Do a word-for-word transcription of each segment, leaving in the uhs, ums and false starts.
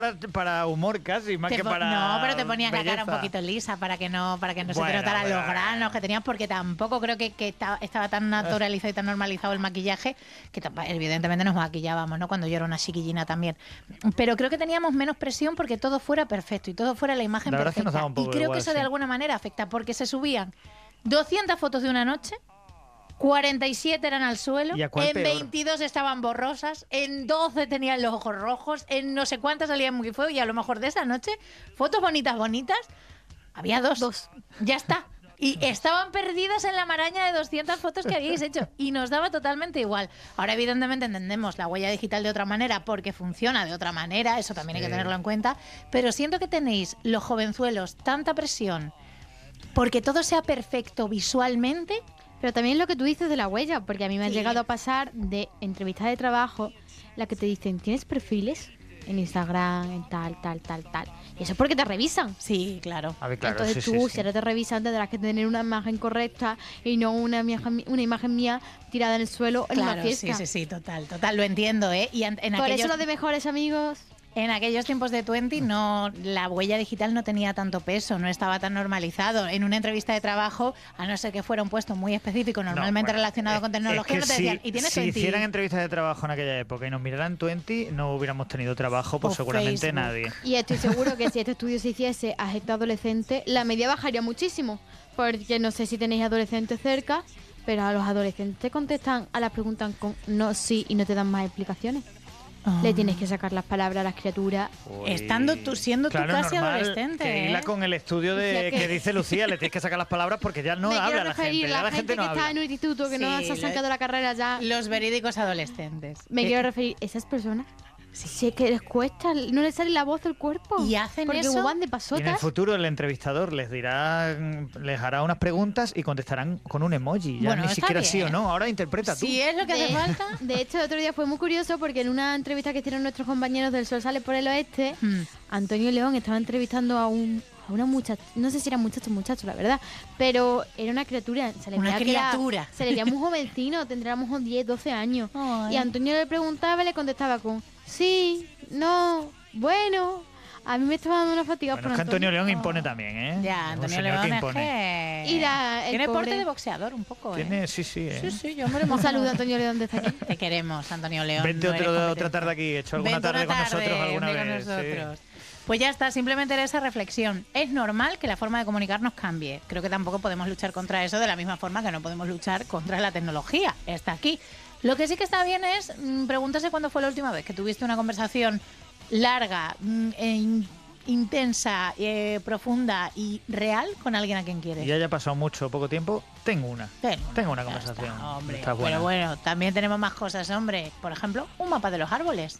para humor casi, más Te que po- para No, pero te ponías belleza. la cara un poquito lisa para que no para que no Bueno, se te notaran bueno, los granos que tenías, porque tampoco creo que, que estaba, estaba tan naturalizado y tan normalizado el maquillaje que tampa- evidentemente nos maquillábamos, ¿no? Cuando yo era una chiquillina también. Pero creo que teníamos menos presión porque todo fuera perfecto y todo fuera la imagen La verdad es que nos perfecta. daba un poco y creo igual, que eso sí. de alguna manera afecta porque se subían doscientas fotos de una noche. cuarenta y siete eran al suelo, ¿Y a cuál en peor? veintidós estaban borrosas, en doce tenían los ojos rojos, en no sé cuántas salían muy feo y a lo mejor de esa noche, fotos bonitas, bonitas, había dos. Dos. Ya está. Y estaban perdidas en la maraña de doscientas fotos que habíais hecho y nos daba totalmente igual. Ahora evidentemente entendemos la huella digital de otra manera porque funciona de otra manera, eso también hay que Sí. tenerlo en cuenta, pero siento que tenéis los jovenzuelos tanta presión porque todo sea perfecto visualmente. Pero también lo que tú dices de la huella, porque a mí me Sí. ha llegado a pasar de entrevistas de trabajo, la que te dicen, ¿tienes perfiles en Instagram, en tal, tal, tal, tal? Y eso es porque te revisan. Sí, claro. A ver, claro, Entonces sí, tú, sí, si sí. ahora te revisan, tendrás que tener una imagen correcta y no una imagen, una imagen mía tirada en el suelo en Claro, una fiesta. sí, sí, sí, total, total, lo entiendo, ¿eh? Y en, en Por aquellos, eso lo de mejores amigos... en aquellos tiempos de veinte no, la huella digital no tenía tanto peso, no estaba tan normalizado. En una entrevista de trabajo, a no ser que fuera un puesto muy específico, normalmente No, bueno, relacionado es- con tecnología, es no que te decían, si, ¿y tienes si veinte? hicieran entrevistas de trabajo en aquella época y nos miraran veinte, no hubiéramos tenido trabajo, pues O seguramente Facebook. nadie. Y estoy seguro que si este estudio se hiciese a gente adolescente, la media bajaría muchísimo. Porque no sé si tenéis adolescentes cerca, pero a los adolescentes contestan a las preguntas con no, sí y no te dan más explicaciones. Ah. Le tienes que sacar las palabras a las criaturas. Uy. Estando tú- siendo tú Claro, casi normal adolescente, que ¿eh? hila con el estudio de Lucía, que ¿qué? dice Lucía, le tienes que sacar las palabras porque ya no Me habla quiero la referir gente, a ya la, la gente gente no que está habla. en un instituto que no Sí, se ha lo- sacado la carrera ya. Los verídicos adolescentes. Me Eh, quiero referir a esas personas. Si es que les cuesta, no les sale la voz del cuerpo. ¿Y hacen porque eso? como van de Y en el pasotas. futuro el entrevistador les dirá, les hará unas preguntas y contestarán con un emoji. Ya Bueno, ni está siquiera sí o bien. no, ahora interpreta tú. Si es lo que hace De, falta. de hecho, el otro día fue muy curioso porque en una entrevista que hicieron nuestros compañeros del Sol Sale por el Oeste, Hmm. Antonio León estaba entrevistando a un a una muchacha, no sé si era muchacho o muchacho, la verdad, pero era una criatura. Se le Una veía que era- criatura. se le veía muy jovencino, tendríamos unos diez, doce años. Ay. Y Antonio le preguntaba y le contestaba con sí, no, bueno. A mí me estaba dando una fatiga Bueno, por es que Antonio León Oh. impone también, ¿eh? Ya, Es un Antonio señor León que es impone. que... Y la- el Tiene porte pobre- de boxeador un poco, ¿eh? Tiene, sí, sí, ¿eh? Sí, sí, yo me lo Un imagino. saludo a Antonio León desde aquí. Te queremos, Antonio León. Vente no otro- eres otra competencia. tarde aquí, hecho alguna Vente tarde una con nosotros tarde, alguna vente con vez, sí. nosotros. Pues ya está, simplemente era esa reflexión. Es normal que la forma de comunicarnos cambie. Creo que tampoco podemos luchar contra eso de la misma forma que no podemos luchar contra la tecnología. Está aquí. Lo que sí que está bien es mm, preguntarse cuándo fue la última vez que tuviste una conversación larga, mm, e in- intensa, eh, profunda y real con alguien a quien quieres. Y haya pasado mucho o poco tiempo, tengo una. Tengo una, Tengo una ya conversación. está, hombre. Está buena. Pero bueno, también tenemos más cosas, hombre. Por ejemplo, un mapa de los árboles.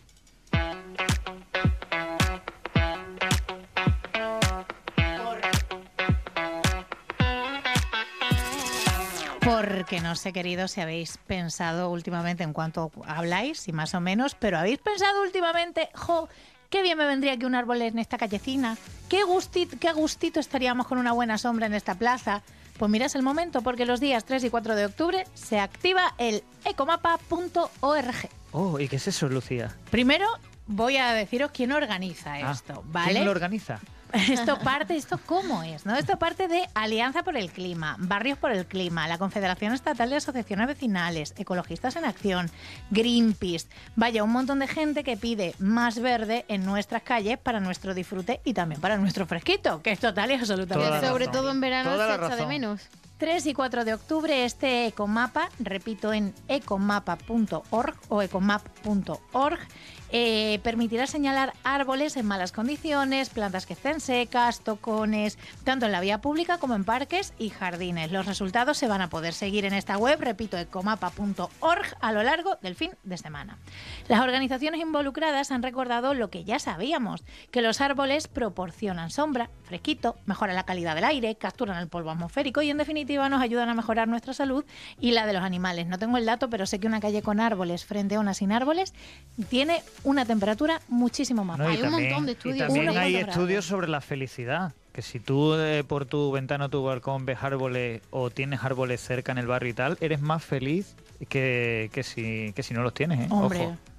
Porque no sé, queridos, si habéis pensado últimamente en cuánto habláis, y más o menos, pero habéis pensado últimamente, jo, qué bien me vendría aquí un árbol en esta callecina, qué gustito, qué gustito estaríamos con una buena sombra en esta plaza. Pues mira, es el momento, porque los días tres y cuatro de octubre se activa el ecomapa punto org. Oh, ¿y qué es eso, Lucía? Primero voy a deciros quién organiza Ah, esto, ¿vale? ¿Quién lo organiza? Esto parte, ¿esto cómo es? ¿No? Esto parte de Alianza por el Clima, Barrios por el Clima, la Confederación Estatal de Asociaciones Vecinales, Ecologistas en Acción, Greenpeace. Vaya, un montón de gente que pide más verde en nuestras calles para nuestro disfrute y también para nuestro fresquito, que es total y absolutamente Toda la Sobre razón. todo en verano Toda se la echa de razón. menos. tres y cuatro de octubre este ecomapa, repito, en ecomapa punto org o ecomap punto org, eh, permitirá señalar árboles en malas condiciones, plantas que estén secas, tocones, tanto en la vía pública como en parques y jardines. Los resultados se van a poder seguir en esta web, repito, ecomapa punto org, a lo largo del fin de semana. Las organizaciones involucradas han recordado lo que ya sabíamos, que los árboles proporcionan sombra, fresquito, mejoran la calidad del aire, capturan el polvo atmosférico y en definitiva nos ayudan a mejorar nuestra salud y la de los animales. No tengo el dato, pero sé que una calle con árboles frente a una sin árboles tiene una temperatura muchísimo más No, baja. y Hay un también- montón de y estudios también sobre hay eso. estudios sobre la felicidad. Que si tú eh, por tu ventana o tu balcón ves árboles o tienes árboles cerca en el barrio y tal, eres más feliz que, que, si, que si no los tienes, ¿eh? Hombre, Ojo.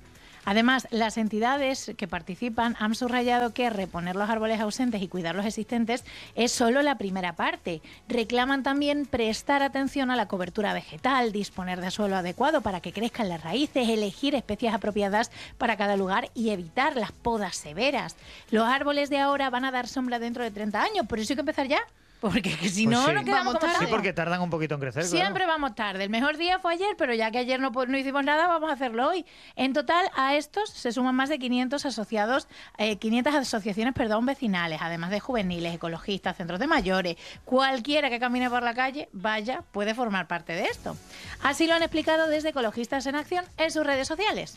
Además, las entidades que participan han subrayado que reponer los árboles ausentes y cuidar los existentes es solo la primera parte. Reclaman también prestar atención a la cobertura vegetal, disponer de suelo adecuado para que crezcan las raíces, elegir especies apropiadas para cada lugar y evitar las podas severas. Los árboles de ahora van a dar sombra dentro de treinta años, por eso hay que empezar ya. Porque que si Pues no, sí. nos quedamos como Sí, tarde. porque tardan un poquito en crecer. Siempre claro. vamos tarde. El mejor día fue ayer, pero ya que ayer no, no hicimos nada, vamos a hacerlo hoy. En total, a estos se suman más de quinientos asociados, eh, quinientas asociaciones perdón, vecinales, además de juveniles, ecologistas, centros de mayores. Cualquiera que camine por la calle, vaya, puede formar parte de esto. Así lo han explicado desde Ecologistas en Acción en sus redes sociales.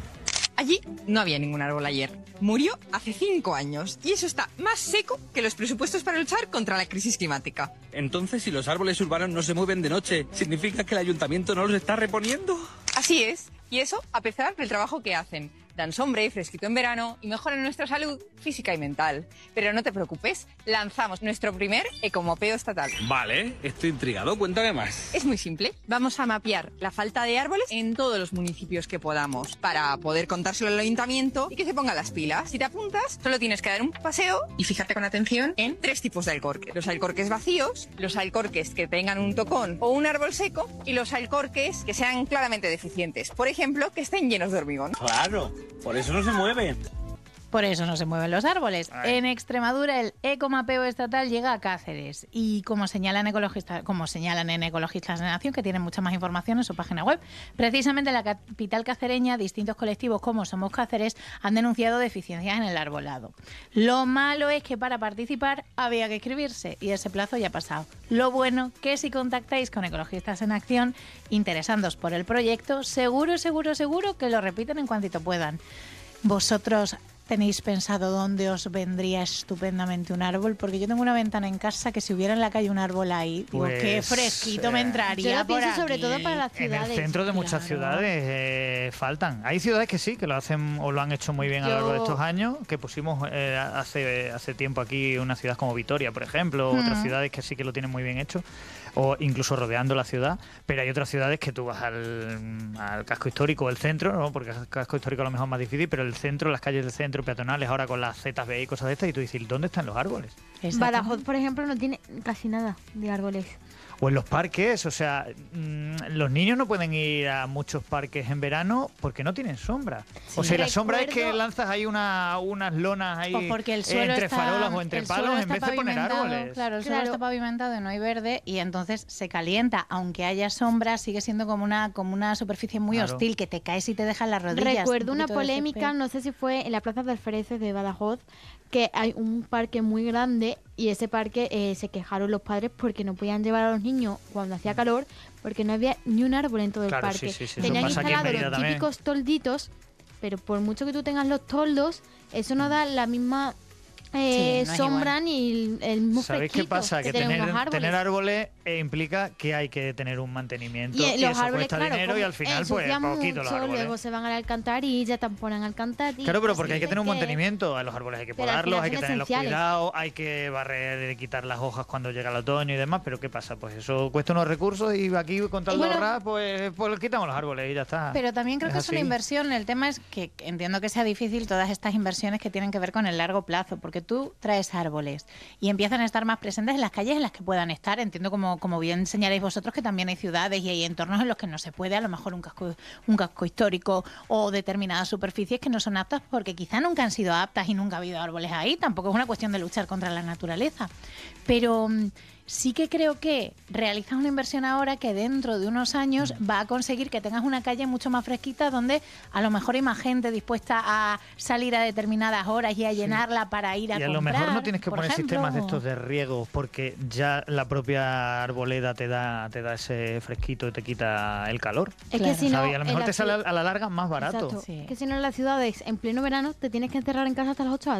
Allí no había ningún árbol ayer. Murió hace cinco años y eso está más seco que los presupuestos para luchar contra la crisis climática. Entonces, si los árboles urbanos no se mueven de noche, ¿significa que el ayuntamiento no los está reponiendo? Así es, y eso a pesar del trabajo que hacen. Dan sombra y fresquito en verano y mejoran nuestra salud física y mental. Pero no te preocupes, lanzamos nuestro primer ecomapeo estatal. Vale, estoy intrigado, cuéntame más. Es muy simple. Vamos a mapear la falta de árboles en todos los municipios que podamos para poder contárselo al ayuntamiento y que se ponga las pilas. Si te apuntas, solo tienes que dar un paseo y fíjate con atención en tres tipos de alcorques. Los alcorques vacíos, los alcorques que tengan un tocón o un árbol seco y los alcorques que sean claramente deficientes. Por ejemplo, que estén llenos de hormigón. Claro, por eso no se mueven. Por eso no se mueven los árboles. Ay. En Extremadura el ecomapeo estatal llega a Cáceres y como señalan ecologistas, como señalan en Ecologistas en Acción, que tienen mucha más información en su página web, precisamente en la capital cacereña distintos colectivos como Somos Cáceres han denunciado deficiencias en el arbolado. Lo malo es que para participar había que inscribirse y ese plazo ya ha pasado. Lo bueno que si contactáis con Ecologistas en Acción interesándoos por el proyecto, seguro, seguro, seguro que lo repiten en cuantito puedan. Vosotros ¿tenéis pensado dónde os vendría estupendamente un árbol? Porque yo tengo una ventana en casa que si hubiera en la calle un árbol ahí, digo, Pues, qué fresquito me eh, entraría Yo lo por pienso sobre aquí. todo para las En ciudades. el centro de muchas Claro. ciudades eh, faltan. Hay ciudades que sí, que lo hacen o lo han hecho muy bien a lo largo de Yo- estos años, que pusimos eh, hace, hace tiempo aquí una ciudad como Vitoria, por ejemplo, o otras Mm. ciudades que sí que lo tienen muy bien hecho, o incluso rodeando la ciudad, pero hay otras ciudades que tú vas al, al casco histórico o el centro, ¿no? Porque el casco histórico a lo mejor es más difícil, pero el centro, las calles del centro peatonales, ahora con las Z B y cosas de estas, y tú dices, ¿dónde están los árboles? Exacto. Badajoz, por ejemplo, no tiene casi nada de árboles. O en los parques, o sea, mm, los niños no pueden ir a muchos parques en verano porque no tienen sombra. O sea, y la sombra es que Recuerdo- lanzas ahí una, unas lonas ahí Pues porque el suelo entre está, farolas o entre el suelo palos en está vez de poner pavimentado, árboles. Claro, el suelo Claro. está pavimentado y no hay verde y entonces se calienta. Aunque haya sombra, sigue siendo como una, como una superficie muy Claro. hostil que te caes y te deja en las rodillas. Recuerdo Un una poquito de polémica, césped. no sé si fue en la Plaza de Alfereces de Badajoz, que hay un parque muy grande y ese parque eh, se quejaron los padres porque no podían llevar a los niños cuando hacía calor porque no había ni un árbol en todo Claro, el parque. sí, sí, sí, eso Tenían pasa aquí en instalados Mérida los también. típicos tolditos, pero por mucho que tú tengas los toldos, eso no da la misma eh, Sí, no es sombra ni el, el mismo ¿Sabéis qué fresquito pasa? Que tienen tener, los árboles. tener árboles eh, implica que hay que tener un mantenimiento Y, y, eh, los eso árboles, cuesta claro, dinero y como al final pues ensucian poquito los mucho, árboles. luego se van a la alcantarilla, tamponan alcantarilla. Claro, pero porque hay que así tener un que- mantenimiento. A los árboles hay que Pero al podarlos, final hay que son tenerlos esenciales. cuidados, hay que barrer y quitar las hojas cuando llega el otoño y demás. Pero ¿qué pasa? Pues eso cuesta unos recursos y aquí con tal de Bueno, ahorrar, pues, pues quitamos los árboles y ya está. Pero también creo que es una así. inversión. El tema es que entiendo que sea difícil todas estas inversiones que tienen que ver con el largo plazo, porque tú traes árboles y empiezan a estar más presentes en las calles en las que puedan estar. Entiendo, como, como bien señaláis vosotros, que también hay ciudades y hay entornos en los que no se puede, a lo mejor un casco, un casco histórico o determinadas superficies que no son aptas porque quizá nunca han sido aptas y nunca ha habido árboles ahí. Tampoco es una cuestión de luchar contra la naturaleza. Pero mm, sí que creo que realizas una inversión ahora que dentro de unos años va a conseguir que tengas una calle mucho más fresquita donde a lo mejor hay más gente dispuesta a salir a determinadas horas y a llenarla para ir a Y a lo comprar, mejor no tienes que por poner ejemplo. sistemas de estos de riego porque ya la propia arboleda te da te da ese fresquito y te quita el calor. Es Claro. que si no, ¿sabes? Y a lo en mejor la te sale ciu- a la larga más barato. Exacto. Sí. Que si no en las ciudades, en pleno verano, te tienes que encerrar en casa hasta las ocho de la tarde.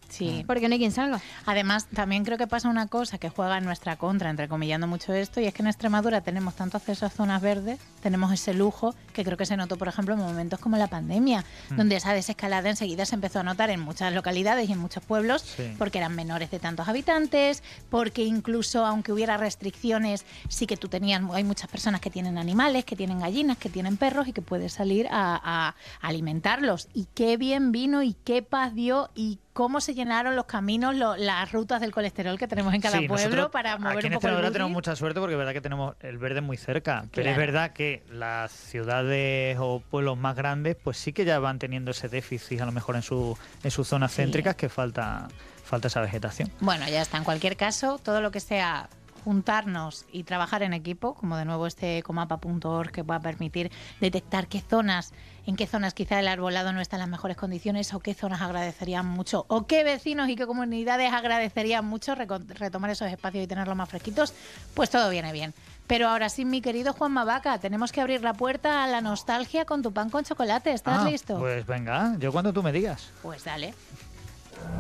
Sí. Porque no hay quien salga. Además, también creo que pasa una cosa que juega en nuestra contra, entrecomillando mucho esto, y es que en Extremadura tenemos tanto acceso a zonas verdes, tenemos ese lujo que creo que se notó, por ejemplo, en momentos como la pandemia, mm. donde esa desescalada enseguida se empezó a notar en muchas localidades y en muchos pueblos, sí. porque eran menores de tantos habitantes, porque incluso aunque hubiera restricciones, sí que tú tenías, hay muchas personas que tienen animales, que tienen gallinas, que tienen perros y que puedes salir a, a alimentarlos. Y qué bien vino y qué paz dio y cómo se llenaron los caminos, lo, las rutas del colesterol que tenemos en cada sí, pueblo para mover aquí un en poco el Extremadura booty. tenemos mucha suerte porque es verdad que tenemos el verde muy cerca, Claro. pero es verdad que las ciudades o pueblos más grandes pues sí que ya van teniendo ese déficit a lo mejor en, su, en sus zonas Sí. céntricas que falta, falta esa vegetación. Bueno, ya está. En cualquier caso, todo lo que sea juntarnos y trabajar en equipo, como de nuevo este ecomapa punto org que va a permitir detectar qué zonas, en qué zonas quizá el arbolado no está en las mejores condiciones o qué zonas agradecerían mucho o qué vecinos y qué comunidades agradecerían mucho retomar esos espacios y tenerlos más fresquitos, pues todo viene bien. Pero ahora sí, mi querido Juanma Vaca, tenemos que abrir la puerta a la nostalgia con tu pan con chocolate. ¿Estás ah, listo? Pues venga, yo cuando tú me digas. Pues dale.